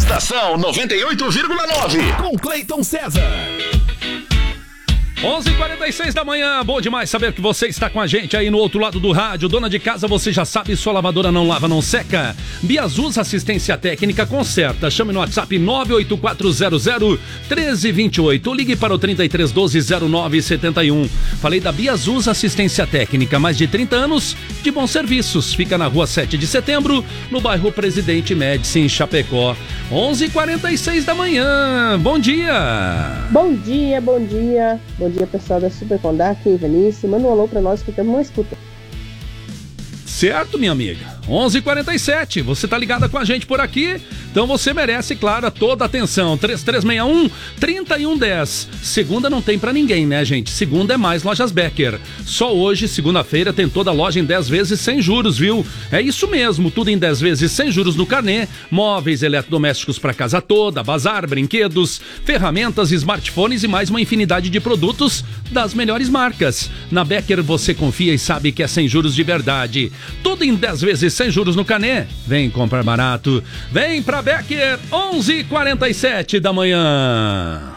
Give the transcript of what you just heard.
Estação 98,9. Com Cleiton César. 11h46 da manhã, bom demais saber que você está com a gente aí no outro lado do rádio. Dona de casa, você já sabe, sua lavadora não lava, não seca. Biazus Assistência Técnica conserta. Chame no WhatsApp 984001328. Ligue para o 33120971. Falei da Biazus Assistência Técnica, mais de 30 anos de bons serviços. Fica na rua 7 de setembro, no bairro Presidente Médici, em Chapecó. 11h46 da manhã, bom dia. Bom dia, bom dia. Bom dia, pessoal da Super Condá, aqui em Venice. Manda um alô pra nós que temos uma escuta. Certo, minha amiga. 11h47, você tá ligada com a gente por aqui, então você merece, claro, toda a atenção. 3361-3110. Segunda não tem pra ninguém, né, gente? Segunda é mais Lojas Becker. Só hoje, segunda-feira, tem toda a loja em 10 vezes sem juros, viu? É isso mesmo, tudo em 10 vezes sem juros no carnê. Móveis eletrodomésticos pra casa toda, bazar, brinquedos, ferramentas, smartphones e mais uma infinidade de produtos das melhores marcas. Na Becker você confia e sabe que é sem juros de verdade. Tudo em 10 vezes sem juros no carnê. Vem comprar barato. Vem pra Becker, 11h47 da manhã.